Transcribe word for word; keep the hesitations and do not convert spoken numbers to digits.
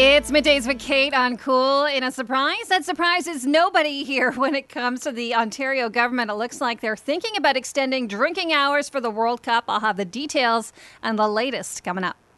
It's Middays with Kate on Cool. In a surprise that surprises nobody here when it comes to the Ontario government. It looks like they're thinking about extending drinking hours for the World Cup. I'll have the details and the latest coming up.